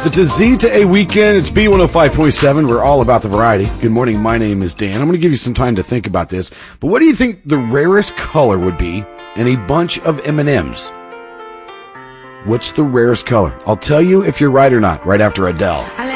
It's a Z to A weekend. It's B105.7. We're all about the variety. Good morning. My name is Dan. I'm going to give you some time to think about this. But what do you think the rarest color would be in a bunch of M&Ms? What's the rarest color? I'll tell you if you're right or not right after Adele.